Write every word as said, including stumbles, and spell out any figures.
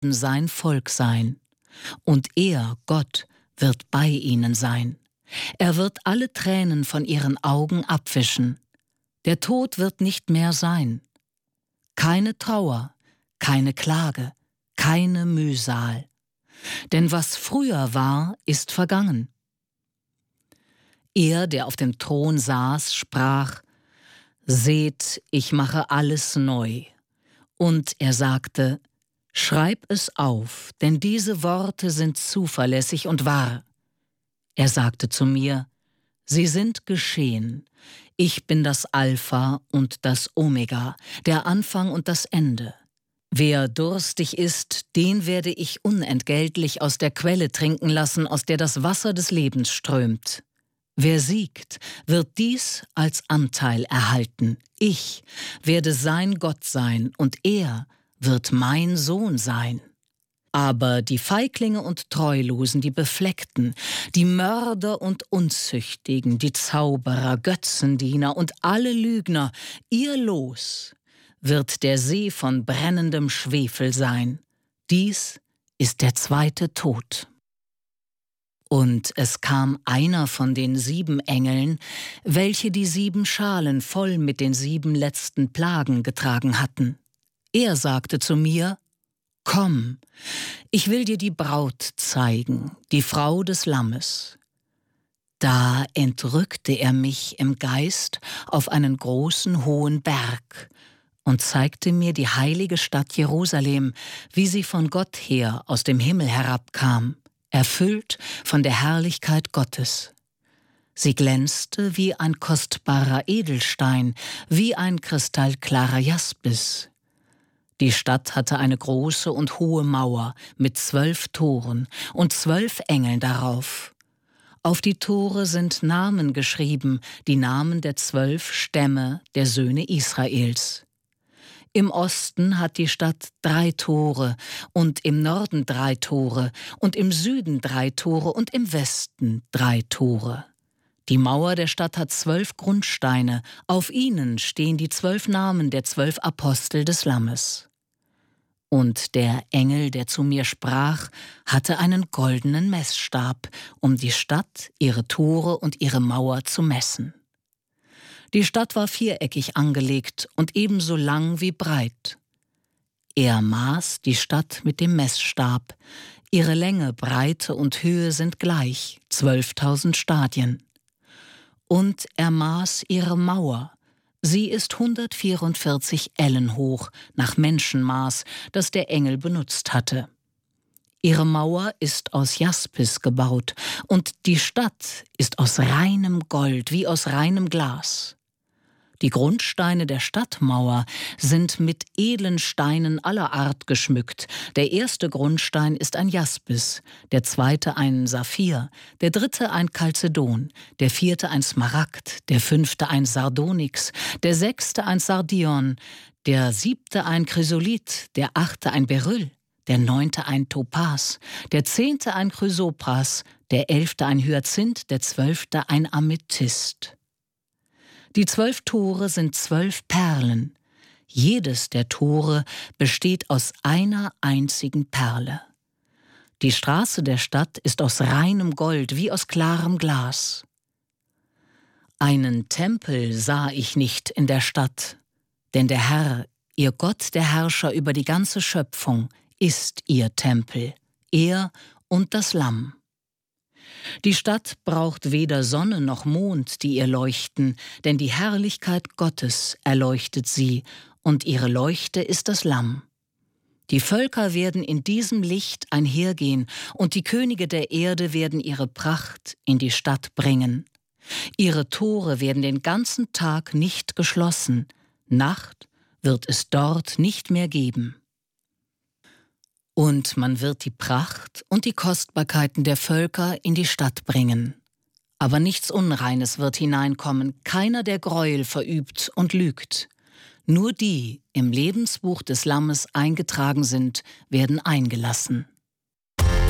sein Volk sein. Und er, Gott, wird bei ihnen sein. Er wird alle Tränen von ihren Augen abwischen. Der Tod wird nicht mehr sein. Keine Trauer, keine Klage, keine Mühsal. Denn was früher war, ist vergangen. Er, der auf dem Thron saß, sprach: Seht, ich mache alles neu. Und er sagte: Schreib es auf, denn diese Worte sind zuverlässig und wahr. Er sagte zu mir: Sie sind geschehen. Ich bin das Alpha und das Omega, der Anfang und das Ende. Wer durstig ist, den werde ich unentgeltlich aus der Quelle trinken lassen, aus der das Wasser des Lebens strömt. Wer siegt, wird dies als Anteil erhalten. Ich werde sein Gott sein und er wird mein Sohn sein. Aber die Feiglinge und Treulosen, die Befleckten, die Mörder und Unzüchtigen, die Zauberer, Götzendiener und alle Lügner, ihr Los wird der See von brennendem Schwefel sein. Dies ist der zweite Tod. Und es kam einer von den sieben Engeln, welche die sieben Schalen voll mit den sieben letzten Plagen getragen hatten. Er sagte zu mir: Komm, ich will dir die Braut zeigen, die Frau des Lammes. Da entrückte er mich im Geist auf einen großen, hohen Berg und zeigte mir die heilige Stadt Jerusalem, wie sie von Gott her aus dem Himmel herabkam, erfüllt von der Herrlichkeit Gottes. Sie glänzte wie ein kostbarer Edelstein, wie ein kristallklarer Jaspis. Die Stadt hatte eine große und hohe Mauer mit zwölf Toren und zwölf Engeln darauf. Auf die Tore sind Namen geschrieben, die Namen der zwölf Stämme der Söhne Israels. Im Osten hat die Stadt drei Tore und im Norden drei Tore und im Süden drei Tore und im Westen drei Tore. Die Mauer der Stadt hat zwölf Grundsteine, auf ihnen stehen die zwölf Namen der zwölf Apostel des Lammes. Und der Engel, der zu mir sprach, hatte einen goldenen Messstab, um die Stadt, ihre Tore und ihre Mauer zu messen. Die Stadt war viereckig angelegt und ebenso lang wie breit. Er maß die Stadt mit dem Messstab. Ihre Länge, Breite und Höhe sind gleich, zwölftausend Stadien. Und er maß ihre Mauer. Sie ist hundertvierundvierzig Ellen hoch, nach Menschenmaß, das der Engel benutzt hatte. Ihre Mauer ist aus Jaspis gebaut und die Stadt ist aus reinem Gold, wie aus reinem Glas. Die Grundsteine der Stadtmauer sind mit edlen Steinen aller Art geschmückt. Der erste Grundstein ist ein Jaspis, der zweite ein Saphir, der dritte ein Chalcedon, der vierte ein Smaragd, der fünfte ein Sardonyx, der sechste ein Sardion, der siebte ein Chrysolit, der achte ein Beryl, der neunte ein Topas, der zehnte ein Chrysopras, der elfte ein Hyazinth, der zwölfte ein Amethyst. Die zwölf Tore sind zwölf Perlen. Jedes der Tore besteht aus einer einzigen Perle. Die Straße der Stadt ist aus reinem Gold, wie aus klarem Glas. Einen Tempel sah ich nicht in der Stadt, denn der Herr, ihr Gott, der Herrscher über die ganze Schöpfung, ist ihr Tempel, er und das Lamm. Die Stadt braucht weder Sonne noch Mond, die ihr leuchten, denn die Herrlichkeit Gottes erleuchtet sie, und ihre Leuchte ist das Lamm. Die Völker werden in diesem Licht einhergehen, und die Könige der Erde werden ihre Pracht in die Stadt bringen. Ihre Tore werden den ganzen Tag nicht geschlossen, Nacht wird es dort nicht mehr geben. Und man wird die Pracht und die Kostbarkeiten der Völker in die Stadt bringen. Aber nichts Unreines wird hineinkommen, keiner, der Gräuel verübt und lügt. Nur die im Lebensbuch des Lammes eingetragen sind, werden eingelassen.